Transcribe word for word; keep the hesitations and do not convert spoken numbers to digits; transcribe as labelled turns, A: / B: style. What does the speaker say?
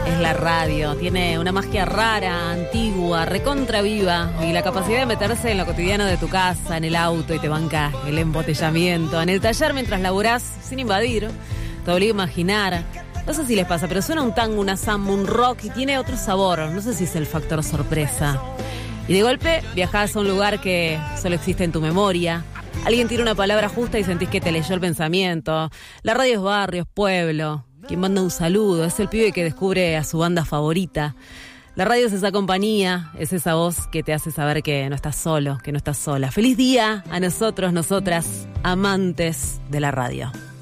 A: es la radio. Tiene una magia rara, antigua, recontra viva y la capacidad de meterse en lo cotidiano de tu casa, en el auto y te banca el embotellamiento. En el taller mientras laburás sin invadir, te obliga a imaginar. No sé si les pasa, pero suena un tango, una samba, un rock y tiene otro sabor. No sé si es el factor sorpresa. Y de golpe viajás a un lugar que solo existe en tu memoria. Alguien tira una palabra justa y sentís que te leyó el pensamiento. La radio es barrio, es pueblo. Quien manda un saludo, es el pibe que descubre a su banda favorita. La radio es esa compañía, es esa voz que te hace saber que no estás solo, que no estás sola. Feliz día a nosotros, nosotras, amantes de la radio.